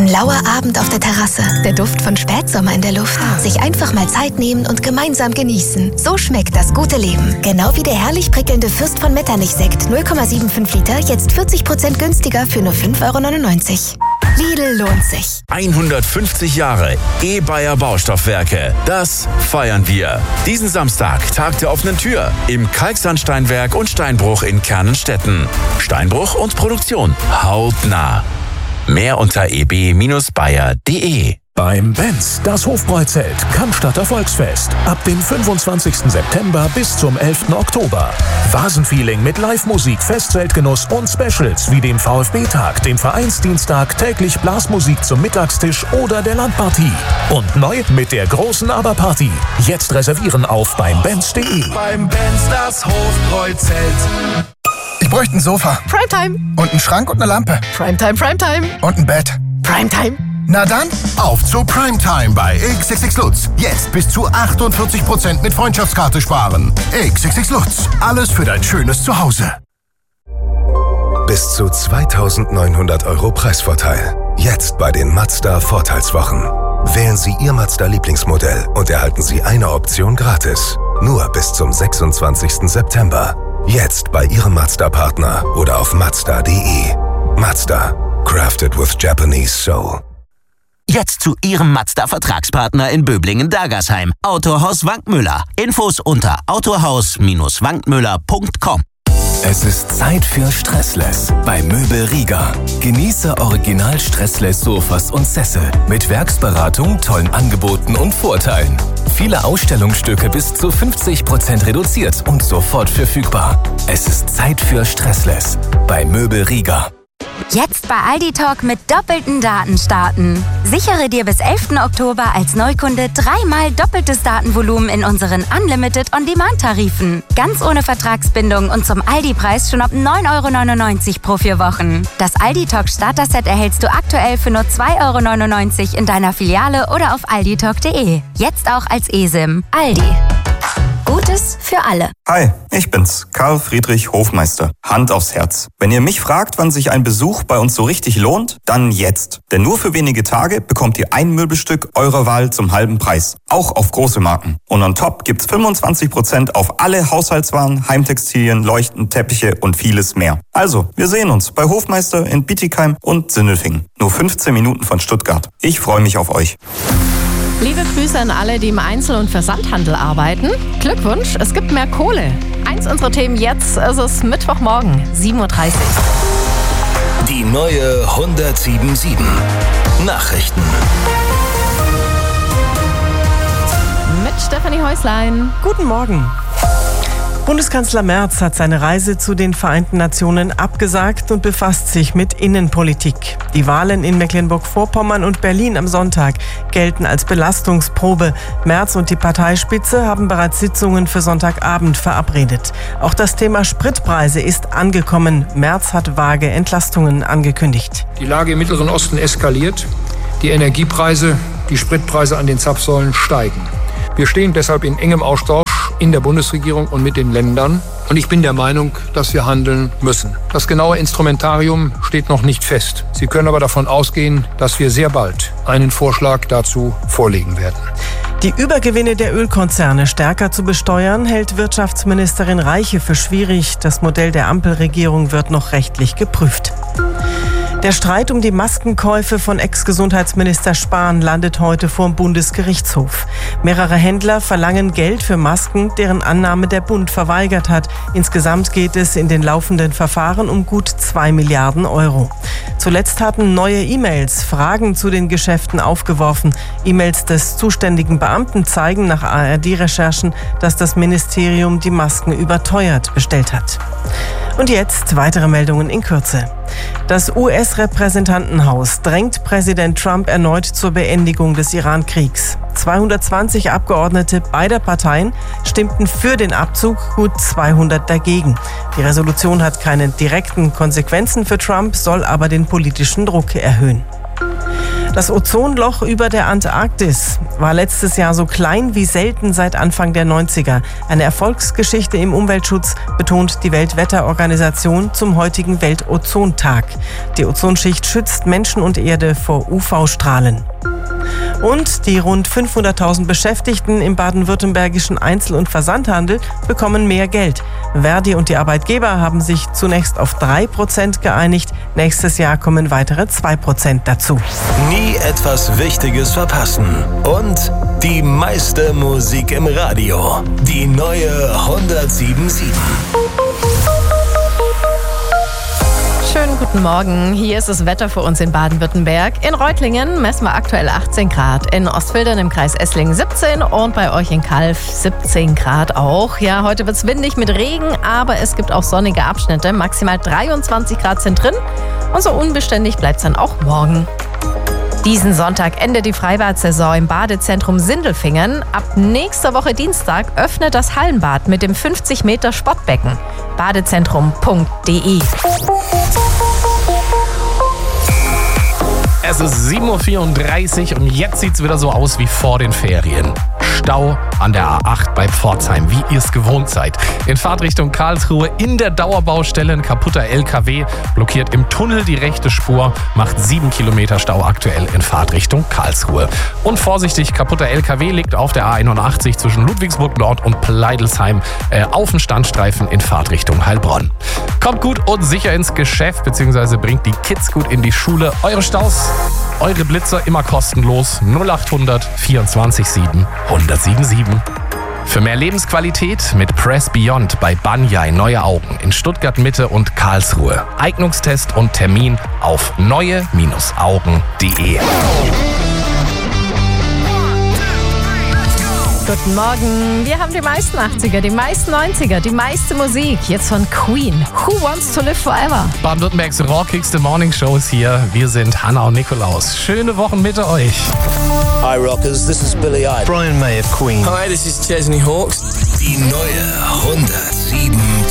lauer Abend auf der Terrasse, der Duft von Spätsommer in der Luft. Sich einfach mal Zeit nehmen und gemeinsam genießen. So schmeckt das gute Leben. Genau wie der herrlich prickelnde Fürst von Metternich-Sekt 0,75 Liter, jetzt 40% günstiger für nur 5,99 €. Lidl lohnt sich. 150 Jahre E-Bayer Baustoffwerke. Das feiern wir. Diesen Samstag, Tag der offenen Tür. Im Kalksandsteinwerk und Steinbruch in Kernenstetten. Steinbruch und Produktion hautnah. Mehr unter eb-bayer.de. Beim Benz, das Hofbräuzelt, Cannstatter Volksfest. Ab dem 25. September bis zum 11. Oktober. Vasenfeeling mit Live-Musik, Festzeltgenuss und Specials wie dem VfB-Tag, dem Vereinsdienstag, täglich Blasmusik zum Mittagstisch oder der Landpartie. Und neu mit der großen Aberparty. Jetzt reservieren auf beimbenz.de. Beim Benz, das Hofbräuzelt. Ich bräuchte ein Sofa. Primetime. Und einen Schrank und eine Lampe. Primetime, Primetime. Und ein Bett. Primetime. Na dann, Auf zur Primetime bei XXX Lutz. Jetzt bis zu 48% mit Freundschaftskarte sparen. XXX Lutz. Alles für dein schönes Zuhause. Bis zu 2.900 € Preisvorteil. Jetzt bei den Mazda Vorteilswochen. Wählen Sie Ihr Mazda-Lieblingsmodell und erhalten Sie eine Option gratis. Nur bis zum 26. September. Jetzt bei Ihrem Mazda-Partner oder auf Mazda.de. Mazda. Crafted with Japanese Soul. Jetzt zu Ihrem Mazda-Vertragspartner in Böblingen-Dagersheim. Autohaus Wankmüller. Infos unter autohaus-wankmüller.com. Es ist Zeit für Stressless bei Möbel Rieger. Genieße original Stressless Sofas und Sessel mit Werksberatung, tollen Angeboten und Vorteilen. Viele Ausstellungsstücke bis zu 50% reduziert und sofort verfügbar. Es ist Zeit für Stressless bei Möbel Rieger. Jetzt bei Aldi Talk mit doppelten Daten starten. Sichere dir bis 11. Oktober als Neukunde 3-mal doppeltes Datenvolumen in unseren Unlimited On-Demand-Tarifen. Ganz ohne Vertragsbindung und zum Aldi-Preis schon ab 9,99 € pro 4 Wochen. Das Aldi Talk Starter-Set erhältst du aktuell für nur 2,99 € in deiner Filiale oder auf alditalk.de. Jetzt auch als eSIM. Aldi. Gutes für alle. Hi, ich bin's, Karl Friedrich Hofmeister. Hand aufs Herz. Wenn ihr mich fragt, wann sich ein Besuch bei uns so richtig lohnt, dann jetzt. Denn nur für wenige Tage bekommt ihr ein Möbelstück eurer Wahl zum halben Preis. Auch auf große Marken. Und on top gibt's 25% auf alle Haushaltswaren, Heimtextilien, Leuchten, Teppiche und vieles mehr. Also, wir sehen uns bei Hofmeister in Bietigheim und Sindelfingen. Nur 15 Minuten von Stuttgart. Ich freue mich auf euch. Liebe Grüße an alle, die im Einzel- und Versandhandel arbeiten. Glückwunsch, es gibt mehr Kohle. Eins unserer Themen jetzt, es ist Mittwochmorgen, 7:30 Uhr. Die neue 107.7 Nachrichten. Mit Stefanie Häuslein. Guten Morgen. Bundeskanzler Merz hat seine Reise zu den Vereinten Nationen abgesagt und befasst sich mit Innenpolitik. Die Wahlen in Mecklenburg-Vorpommern und Berlin am Sonntag gelten als Belastungsprobe. Merz und die Parteispitze haben bereits Sitzungen für Sonntagabend verabredet. Auch das Thema Spritpreise ist angekommen. Merz hat vage Entlastungen angekündigt. Die Lage im Mittleren Osten eskaliert. Die Energiepreise, die Spritpreise an den Zapfsäulen steigen. Wir stehen deshalb in engem Austausch in der Bundesregierung und mit den Ländern. Und ich bin der Meinung, dass wir handeln müssen. Das genaue Instrumentarium steht noch nicht fest. Sie können aber davon ausgehen, dass wir sehr bald einen Vorschlag dazu vorlegen werden. Die Übergewinne der Ölkonzerne stärker zu besteuern, hält Wirtschaftsministerin Reiche für schwierig. Das Modell der Ampelregierung wird noch rechtlich geprüft. Der Streit um die Maskenkäufe von Ex-Gesundheitsminister Spahn landet heute vor dem Bundesgerichtshof. Mehrere Händler verlangen Geld für Masken, deren Annahme der Bund verweigert hat. Insgesamt geht es in den laufenden Verfahren um gut 2 Milliarden €. Zuletzt hatten neue E-Mails Fragen zu den Geschäften aufgeworfen. E-Mails des zuständigen Beamten zeigen nach ARD-Recherchen, dass das Ministerium die Masken überteuert bestellt hat. Und jetzt weitere Meldungen in Kürze. Das US-Repräsentantenhaus drängt Präsident Trump erneut zur Beendigung des Iran-Kriegs. 220 Abgeordnete beider Parteien stimmten für den Abzug, gut 200 dagegen. Die Resolution hat keine direkten Konsequenzen für Trump, soll aber den politischen Druck erhöhen. Das Ozonloch über der Antarktis war letztes Jahr so klein wie selten seit Anfang der 90er. Eine Erfolgsgeschichte im Umweltschutz, betont die Weltwetterorganisation zum heutigen Weltozontag. Die Ozonschicht schützt Menschen und Erde vor UV-Strahlen. Und die rund 500.000 Beschäftigten im baden-württembergischen Einzel- und Versandhandel bekommen mehr Geld. Verdi und die Arbeitgeber haben sich zunächst auf 3% geeinigt. Nächstes Jahr kommen weitere 2% dazu. Nie etwas Wichtiges verpassen. Und die meiste Musik im Radio. Die neue 107.7. Schönen guten Morgen. Hier ist das Wetter für uns in Baden-Württemberg. In Reutlingen messen wir aktuell 18 Grad, in Ostfildern im Kreis Esslingen 17 und bei euch in Calw 17 Grad auch. Ja, heute wird es windig mit Regen, aber es gibt auch sonnige Abschnitte. Maximal 23 Grad sind drin und so unbeständig bleibt es dann auch morgen. Diesen Sonntag endet die Freibad-Saison im Badezentrum Sindelfingen. Ab nächster Woche Dienstag öffnet das Hallenbad mit dem 50 Meter Sportbecken. Badezentrum.de. Es ist 7.34 Uhr und jetzt sieht es wieder so aus wie vor den Ferien. Stau an der A8 bei Pforzheim, wie ihr es gewohnt seid. In Fahrtrichtung Karlsruhe in der Dauerbaustelle ein kaputter LKW, blockiert im Tunnel die rechte Spur, macht 7 Kilometer Stau aktuell in Fahrtrichtung Karlsruhe. Und vorsichtig, kaputter LKW liegt auf der A81 zwischen Ludwigsburg Nord und Pleidelsheim auf dem Standstreifen in Fahrtrichtung Heilbronn. Kommt gut und sicher ins Geschäft, beziehungsweise bringt die Kids gut in die Schule. Eure Staus, eure Blitzer immer kostenlos 0800 24 7 1077. Für mehr Lebensqualität mit Press Beyond bei Banyai Neue Augen in Stuttgart Mitte und Karlsruhe. Eignungstest und Termin auf neue-augen.de. Guten Morgen. Wir haben die meisten 80er, die meisten 90er, die meiste Musik. Jetzt von Queen. Who Wants to Live Forever? Baden-Württembergs rockigste Morning Show ist hier. Wir sind Hannah und Nikolaus. Schöne Wochen mit euch. Hi Rockers, this is Billy Idol. Brian May of Queen. Hi, this is Chesney Hawkes. Die neue 107.